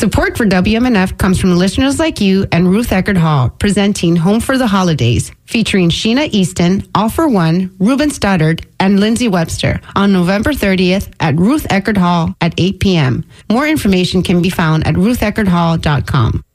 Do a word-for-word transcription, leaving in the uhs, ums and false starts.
Support for W M N F comes from listeners like you and Ruth Eckerd Hall, presenting Home for the Holidays, featuring Sheena Easton, All for One, Ruben Stoddard, and Lindsay Webster on November thirtieth at Ruth Eckerd Hall at eight p.m. More information can be found at ruth eckerd hall dot com.